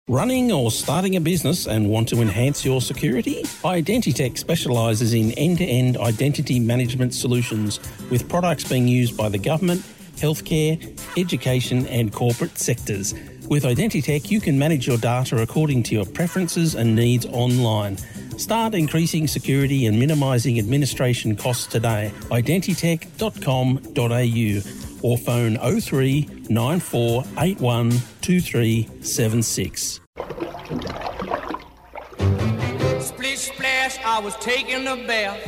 Running or starting a business and want to enhance your security? Identitech specialises in end-to-end identity management solutions with products being used by the government, healthcare, education and corporate sectors. With Identitech, you can manage your data according to your preferences and needs online. Start increasing security and minimising administration costs today. Identitech.com.au or phone 03 9481 2376. Splish splash, I was taking a bath.